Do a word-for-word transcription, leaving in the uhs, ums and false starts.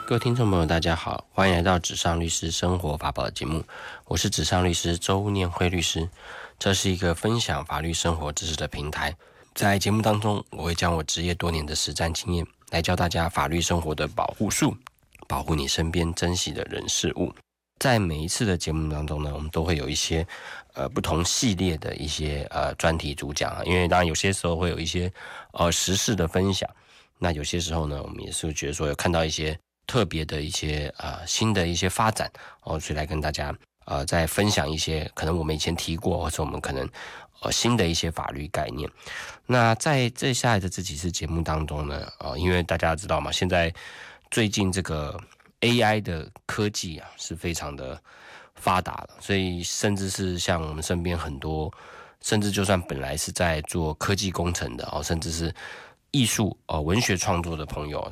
各位听众朋友大家好，欢迎来到纸上律师生活法宝的节目，我是纸上律师周念辉律师。这是一个分享法律生活知识的平台，在节目当中我会将我职业多年的实战经验来教大家法律生活的保护术，保护你身边珍惜的人事物。在每一次的节目当中呢，我们都会有一些呃不同系列的一些呃专题主讲啊，因为当然有些时候会有一些呃时事的分享，那有些时候呢，我们也是觉得说有看到一些特别的一些呃新的一些发展哦，所以来跟大家呃再分享一些可能我们以前提过，或者我们可能呃新的一些法律概念。那在接下来的这几次节目当中呢，呃，因为大家知道嘛，现在最近这个 A I 的科技啊是非常的发达了，所以甚至是像我们身边很多，甚至就算本来是在做科技工程的哦，甚至是艺术哦文学创作的朋友，